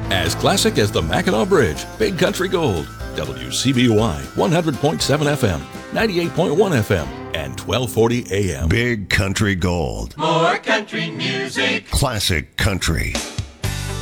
As classic as the Mackinac Bridge, Big Country Gold. WCBY 100.7 FM, 98.1 FM, and 1240 AM. Big Country Gold. More country music. Classic country.